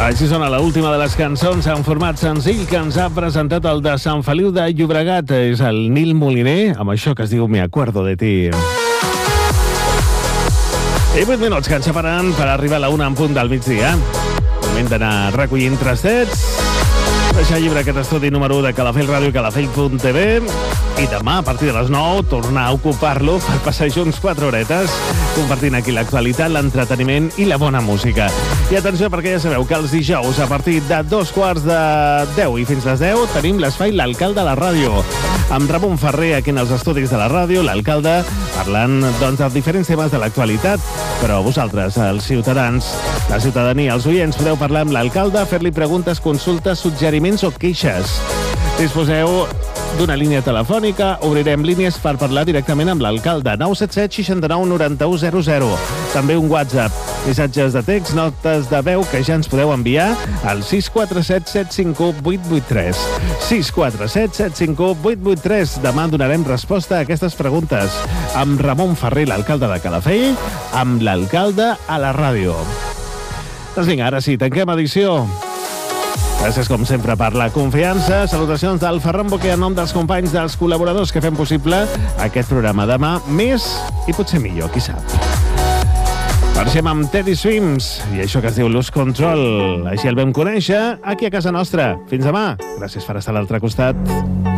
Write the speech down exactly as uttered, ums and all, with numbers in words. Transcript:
Així sona l'última de les cançons en format senzill que ens ha presentat el de Sant Feliu de Llobregat. És el Nil Moliner, amb això que es diu Me acuerdo de ti. I vuit minuts que ens separen per arribar a la una en punt del migdia. Moment d'anar recollint trastets, deixar llibre aquest estudi número u de Calafell Ràdio i Calafell punt t v, i demà, a partir de les nou, tornar a ocupar-lo per passar junts quatre horetes, compartint aquí l'actualitat, l'entreteniment i la bona música. I atenció, perquè ja sabeu que els dijous, a partir de dos quarts de deu i fins les deu, tenim l'espai L'Alcalde a la Ràdio, amb Ramon Ferrer aquí en els estudis de la ràdio, l'alcalde, parlant doncs, de diferents temes de l'actualitat. Però vosaltres, els ciutadans, la ciutadania, els oients, podeu parlar amb l'alcalde, fer-li preguntes, consultes, suggeriments o queixes. Disposeu d'una línia telefònica, obrirem línies per parlar directament amb l'alcalde. nou set set sis nou nou u zero zero. També un WhatsApp, missatges de text, notes de veu que ja ens podeu enviar al sis quatre set set cinc u vuit vuit tres. sis quatre set set cinc u vuit vuit tres. Demà donarem resposta a aquestes preguntes amb Ramon Ferrer, l'alcalde de Calafell, amb l'alcalde a la ràdio. Doncs vinga, ara sí, tanquem edició. Gràcies, com sempre, per la confiança. Salutacions del Ferran Boquer en nom dels companys, dels col·laboradors que fem possible aquest programa. Demà més i potser millor, qui sap. Marxem amb Teddy Swims i això que es diu Lose Control. Així el vam conèixer aquí a casa nostra. Fins demà. Gràcies per estar a l'altre costat.